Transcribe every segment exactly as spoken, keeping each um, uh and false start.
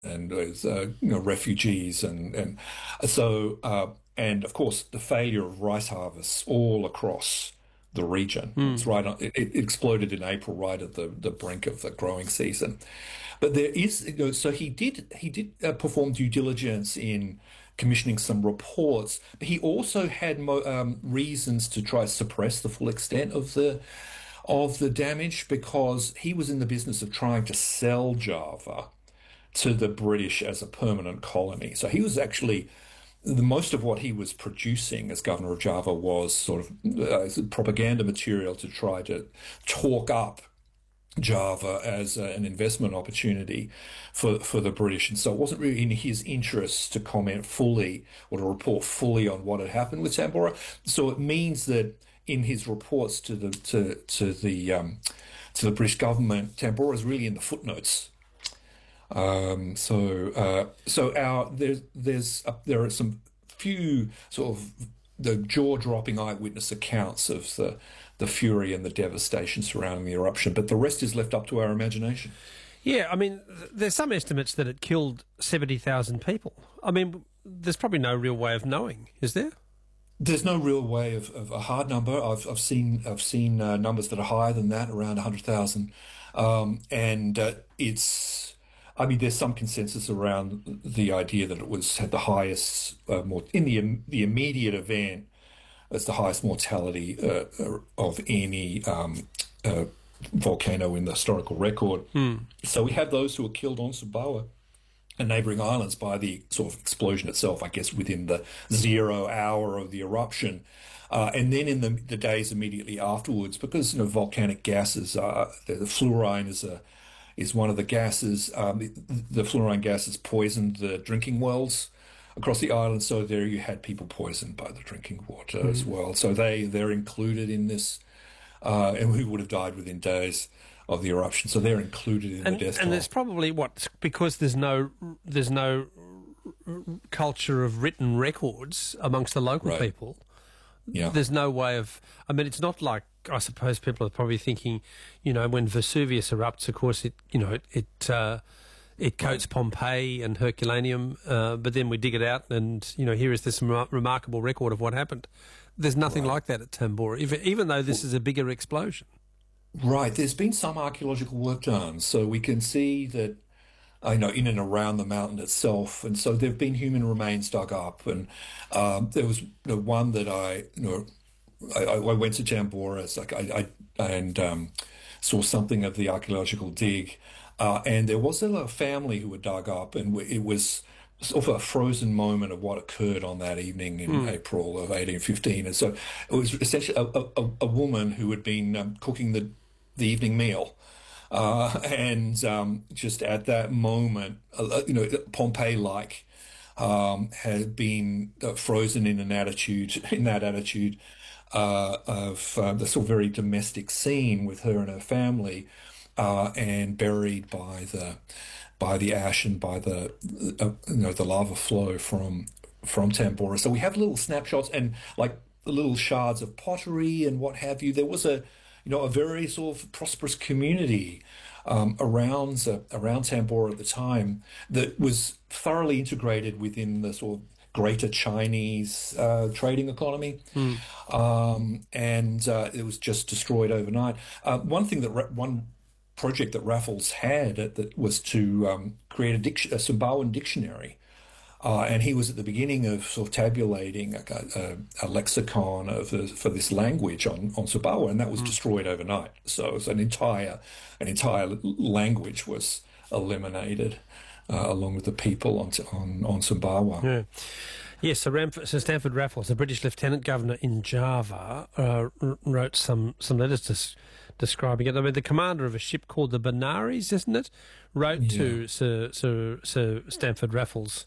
and there's uh, you know refugees and and so uh, and of course the failure of rice harvests all across the region. It's Mm. right on, it, it exploded in April, right at the, the brink of the growing season. But there is, you know, so he did he did uh, perform due diligence in commissioning some reports, but he also had mo um, reasons to try to suppress the full extent of the of the damage because he was in the business of trying to sell Java to the British as a permanent colony. So he was actually the most of what he was producing as governor of Java was sort of uh, propaganda material to try to talk up Java as uh, an investment opportunity for for the British, and so it wasn't really in his interest to comment fully or to report fully on what had happened with Tambora. So it means that in his reports to the to to the um, to the British government, Tambora is really in the footnotes. Um, so uh, so our there's there's uh, there are some few sort of the jaw-dropping eyewitness accounts of the the fury and the devastation surrounding the eruption, but the rest is left up to our imagination. Yeah, I mean, th- there's some estimates that it killed seventy thousand people. I mean, there's probably no real way of knowing, is there? There's no real way of, of a hard number. I've I've seen I've seen uh, numbers that are higher than that, around one hundred thousand, um, and uh, it's. I mean, there's some consensus around the idea that it was had the highest, uh, more in the the immediate event, it's the highest mortality uh, uh, of any um, uh, volcano in the historical record. Hmm. So we have those who were killed on Sumbawa and neighbouring islands by the sort of explosion itself, I guess, within the zero hour of the eruption. Uh, and then in the, the days immediately afterwards, because you know volcanic gases, are, the, the fluorine is a is one of the gases. Um, the, the fluorine gases poisoned the drinking wells across the island, so there you had people poisoned by the drinking water as Mm. well. So they they're included in this, uh, and we would have died within days of the eruption. So they're included in the And death and toll. there's probably what because there's no there's no culture of written records amongst the local Right. people. Yeah. There's no way of. I mean, it's not like I suppose people are probably thinking, you know, when Vesuvius erupts, of course, it you know it it, uh, it coats Right. Pompeii and Herculaneum, uh, but then we dig it out, and you know, here is this remar- remarkable record of what happened. There's nothing Right. like that at Tambora, even, even though this Well, is a bigger explosion. right. There's been some archaeological work done, so we can see that uh, you know, in and around the mountain itself. And so there have been human remains dug up. And um, there was the one that I, you know, I, I went to Tambora, it's like I, I and um, saw something of the archaeological dig. Uh, and there was a family who were dug up, and it was sort of a frozen moment of what occurred on that evening in Hmm. April of eighteen fifteen. And so it was essentially a, a, a woman who had been um, cooking the, the evening meal. Uh, and um, just at that moment, uh, you know, Pompeii-like um, had been uh, frozen in an attitude, in that attitude uh, of uh, the sort of very domestic scene with her and her family, uh, and buried by the by the ash and by the uh, you know the lava flow from from Tambora. So we have little snapshots and like little shards of pottery and what have you. There was a you know a very sort of prosperous community um, around uh, around Tambora at the time that was thoroughly integrated within the sort of greater Chinese uh, trading economy, Hmm. um, and uh, it was just destroyed overnight. Uh, one thing that Ra- one project that Raffles had uh, that was to um, create a, dic- a Sumbawan dictionary. Uh, and he was at the beginning of sort of tabulating a, a, a lexicon of the, for this language on, on Sumbawa, and that was Hmm. destroyed overnight. So it was an entire an entire language was eliminated uh, along with the people on on, on Sumbawa. Yeah. Yes, so, Ramf- so Stanford Raffles, the British Lieutenant Governor in Java, uh, r- wrote some, some letters des- describing it. I mean, the commander of a ship called the Benares, isn't it, wrote Yeah, to Sir, Sir, Sir Stanford Raffles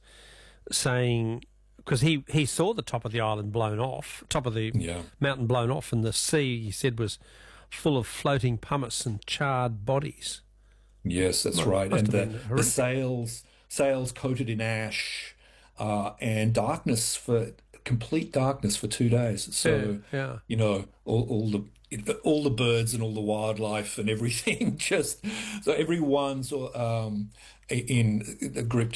saying, because he, he saw the top of the island blown off, top of the yeah, mountain blown off, and the sea, he said, was full of floating pumice and charred bodies. yes, that's Mu- right. Must And have been the the horrific. sails sails coated in ash uh, and darkness for complete darkness for two days. Yeah, So yeah. you know all, all the all the birds and all the wildlife and everything. Just so everyone's um, in the group